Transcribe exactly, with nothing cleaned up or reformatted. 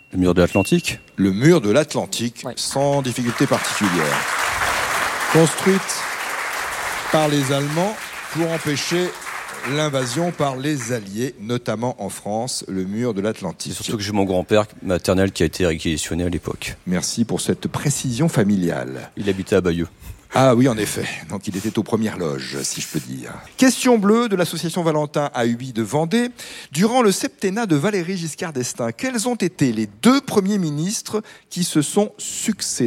Le mur de l'Atlantique. Le mur de l'Atlantique, Ouais. sans difficulté particulière. Construite par les Allemands pour empêcher l'invasion par les Alliés, notamment en France, le mur de l'Atlantique. C'est surtout que j'ai mon grand-père maternel qui a été réquisitionné à l'époque. Merci pour cette précision familiale. Il habitait à Bayeux. Ah oui, en effet. Donc il était aux premières loges, si je peux dire. Question bleue de l'association Valentin A U I de Vendée. Durant le septennat de Valéry Giscard d'Estaing, quels ont été les deux premiers ministres qui se sont succédés ?